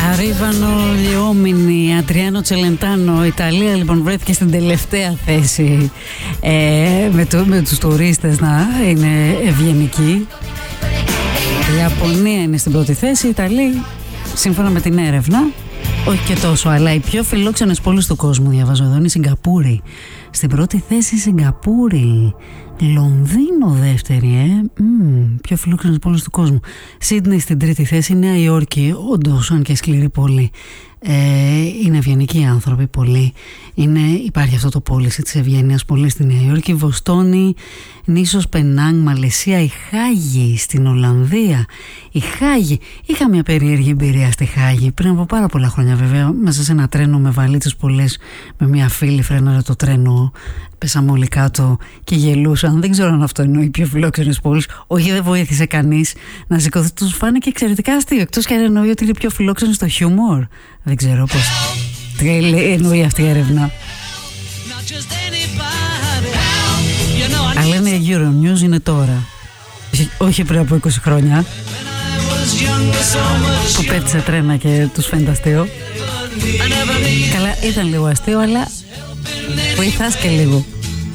Αρίβανο Λιόμινι, Αντριάνο Τσελεντάνο. Η Ιταλία λοιπόν βρέθηκε στην τελευταία θέση, με τους τουρίστες να είναι ευγενικοί. Η Ιαπωνία είναι στην πρώτη θέση. Η Ιταλία, σύμφωνα με την έρευνα, όχι και τόσο, αλλά οι πιο φιλόξενες πόλεις του κόσμου, διαβάζω εδώ, είναι η Σιγκαπούρη. Στην πρώτη θέση η Σιγκαπούρη. Λονδίνο δεύτερη, πιο φιλόξενες πόλεις του κόσμου. Σίδνεϊ στην τρίτη θέση, Νέα Υόρκη, όντως, αν και σκληρή πόλη. Είναι ευγενικοί άνθρωποι πολύ. Υπάρχει αυτό το πώληση της ευγένειας πολύ στη Νέα Υόρκη. Βοστόνη, νήσος Πενάνγκ, Μαλαισία, η Χάγη στην Ολλανδία. Η Χάγη, είχα μια περίεργη εμπειρία στη Χάγη πριν από πάρα πολλά χρόνια, βέβαια, μέσα σε ένα τρένο με βαλίτσες πολλές, με μια φίλη φρέναρε το τρένο, πέσαμε όλοι κάτω και γελούσαν. Δεν ξέρω αν αυτό εννοεί πιο φιλόξενες πόλεις. Όχι, δεν βοήθησε κανείς να σηκωθεί. Τους φάνηκε εξαιρετικά αστείο, εκτός και αν εννοεί ότι είναι πιο φιλόξενοι στο χιούμορ. Δεν ξέρω πώς εννοεί αυτή η έρευνα. Αλλά είναι Euronews, είναι τώρα. Όχι πριν από 20 χρόνια που πέτυσε τρένα και τους φαίνεται αστείο. Καλά, ήταν λίγο αστείο, αλλά βοηθάς και λίγο.